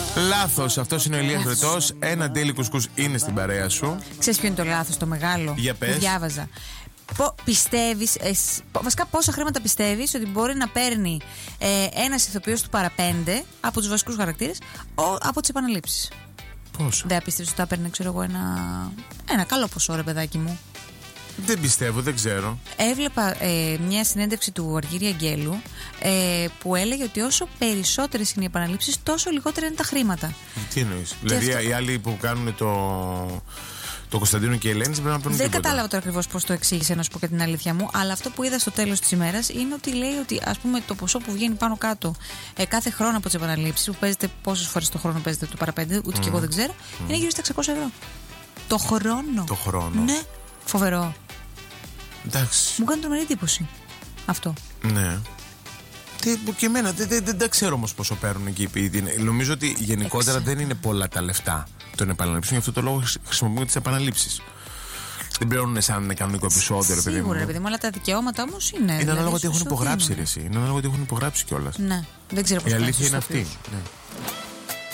Λάθος, αυτός είναι ο Ηλίας Βρετός. Ένα ντέλι κουσκούς είναι στην παρέα σου. Ξέρεις ποιο είναι το λάθος, το μεγάλο? Για πες. Που διάβαζα. Πιστεύεις, βασικά πόσα χρήματα πιστεύεις ότι μπορεί να παίρνει ένας ηθοποιός του παραπέντε από τους βασικούς χαρακτήρες από τις επαναλήψεις? Πόσο? Δεν πίστευες ότι θα παίρνει, ξέρω εγώ, ένα καλό ποσό, ρε παιδάκι μου? Δεν πιστεύω, δεν ξέρω. Έβλεπα μια συνέντευξη του Αργύρη Αγγέλου που έλεγε ότι όσο περισσότερες είναι οι επαναλήψεις, τόσο λιγότερα είναι τα χρήματα. Τι εννοείς? Δηλαδή οι άλλοι που κάνουν το Κωνσταντίνο και η Ελένη πρέπει να παίρνουν Δεν τίποτα. κατάλαβα τώρα ακριβώς πώς το εξήγησε, να σου πω και την αλήθεια μου, αλλά αυτό που είδα στο τέλος της ημέρας είναι ότι λέει ότι, ας πούμε, το ποσό που βγαίνει πάνω κάτω κάθε χρόνο από τις επαναλήψεις, που παίζεται πόσες φορές το χρόνο παίζεται το παραπέντε, ούτε και εγώ δεν ξέρω, είναι γύρω στα 600 ευρώ. Το χρόνο. Το χρόνο. Ναι, φοβερό. Εντάξει. Μου κάνει τρομερή εντύπωση αυτό. Ναι. Και εμένα δεν τα ξέρω όμως πόσο παίρνουν εκεί. Νομίζω ότι γενικότερα δεν είναι πολλά τα λεφτά των επαναλήψεων. Γι' αυτό το λόγο χρησιμοποιούν τις επαναλήψεις. Δεν πληρώνουν σαν κανονικό επεισόδιο, ρε παιδί μου. Σίγουρα, ρε παιδί μου, αλλά τα δικαιώματα όμως είναι. Είναι ανάλογα ότι έχουν υπογράψει, ρε εσύ. Είναι ανάλογα ότι έχουν υπογράψει κιόλας. Ναι, δεν ξέρω πώς. Η αλήθεια είναι αυτή. Ναι.